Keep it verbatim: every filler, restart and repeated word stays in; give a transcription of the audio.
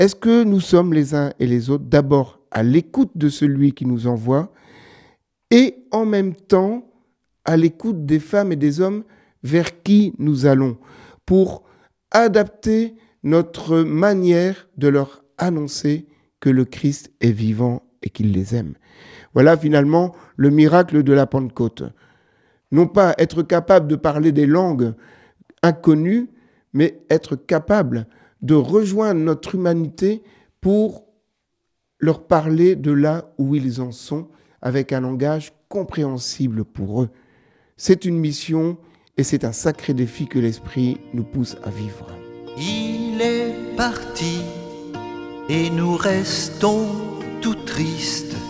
Est-ce que nous sommes les uns et les autres d'abord à l'écoute de celui qui nous envoie et en même temps à l'écoute des femmes et des hommes vers qui nous allons pour adapter notre manière de leur annoncer que le Christ est vivant et qu'il les aime. Voilà finalement le miracle de la Pentecôte. Non pas être capable de parler des langues inconnues, mais être capable de rejoindre notre humanité pour leur parler de là où ils en sont, avec un langage compréhensible pour eux. C'est une mission et c'est un sacré défi que l'Esprit nous pousse à vivre. Il est parti et nous restons tout tristes.